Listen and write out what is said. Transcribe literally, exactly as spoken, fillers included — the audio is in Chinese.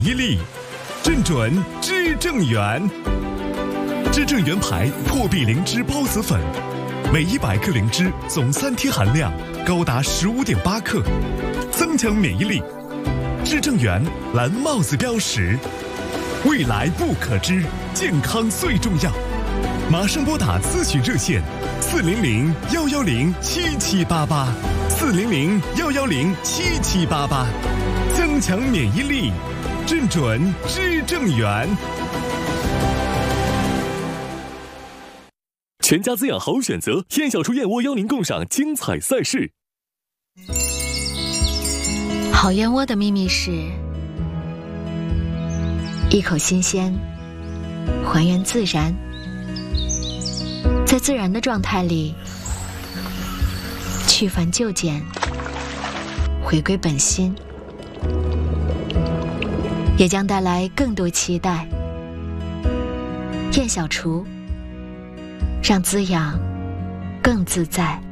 伊利，正准知正源。知正源牌破壁灵芝孢子粉，每一百克灵芝总三萜含量高达十五点八克，增强免疫力。知正源蓝帽子标识，未来不可知，健康最重要。马上拨打咨询热线：四零零幺幺零七七八八，四零零幺幺零七七八八，增强免疫力。正准知正源。 全家滋养好选择，燕小厨燕窝邀您共赏精彩赛事。 好燕窝的秘密是一口新鲜，还原自然，在自然的状态里去繁就简，回归本心，也将带来更多期待。燕小厨，让滋养更自在。